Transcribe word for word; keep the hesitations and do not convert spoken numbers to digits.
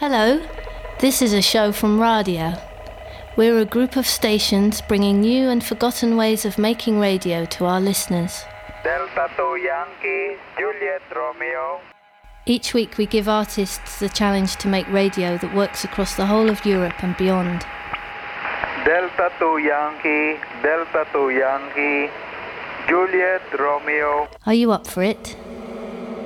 Hello, this is a show from Radio. We're a group of stations bringing new and forgotten ways of making radio to our listeners. Delta two Yankee, Juliet Romeo. Each week we give artists the challenge to make radio that works across the whole of Europe and beyond. Delta two Yankee, Delta two Yankee, Juliet Romeo. Are you up for it?